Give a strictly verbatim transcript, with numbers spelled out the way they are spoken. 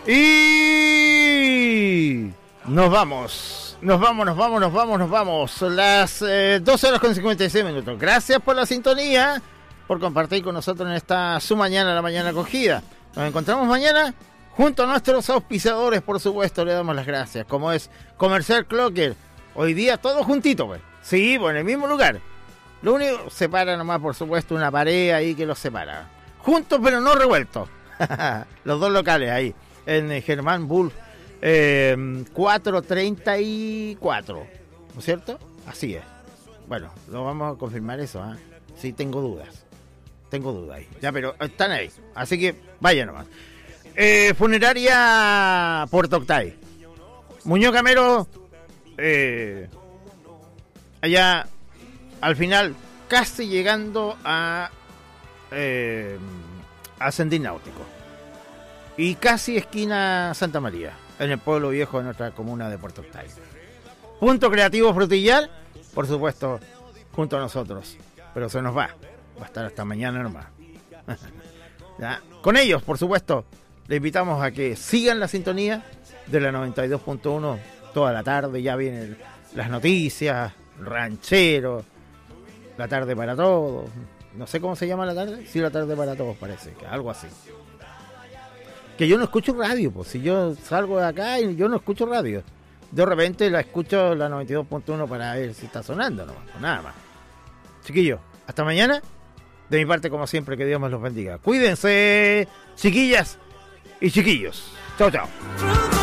Y nos vamos, nos vamos, nos vamos, nos vamos, nos vamos. Las eh, doce horas con cincuenta y seis minutos. Gracias por la sintonía, por compartir con nosotros en esta su mañana, la mañana acogida. Nos encontramos mañana junto a nuestros auspiciadores, por supuesto, le damos las gracias. Como es Comercial Clocker, hoy día todos juntitos, pues. Sí, pues en el mismo lugar. Lo único separa nomás, por supuesto, una pared ahí que los separa. Juntos pero no revueltos. Los dos locales ahí. En Germán Bull eh, cuatrocientos treinta y cuatro, ¿no es cierto? Así es. Bueno, lo vamos a confirmar eso, ¿eh? Sí, tengo dudas. Tengo dudas ahí. Ya, pero están ahí. Así que vaya nomás. Eh, funeraria Puerto Octay. Muñoz Camero, eh, allá al final, casi llegando a eh, Ascendín Náutico. Y casi esquina Santa María, en el pueblo viejo de nuestra comuna de Puerto Octay. Punto Creativo Frutillar, por supuesto, junto a nosotros. Pero se nos va. Va a estar hasta mañana nomás. ¿Ya? Con ellos, por supuesto, les invitamos a que sigan la sintonía de la noventa y dos punto uno toda la tarde. Ya vienen las noticias, ranchero, la tarde para todos. No sé cómo se llama la tarde. Sí, la tarde para todos parece, que algo así. Que yo no escucho radio, pues si yo salgo de acá y yo no escucho radio. De repente la escucho la noventa y dos punto uno para ver si está sonando nomás, pues nada más. Chiquillos, hasta mañana. De mi parte, como siempre, que Dios me los bendiga. Cuídense, chiquillas y chiquillos. Chao, chao.